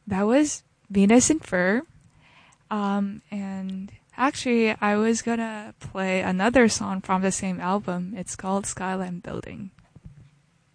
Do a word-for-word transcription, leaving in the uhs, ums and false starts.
that was Venus in Fur. Um, and actually, I was gonna play another song from the same album. It's called Skyline Building.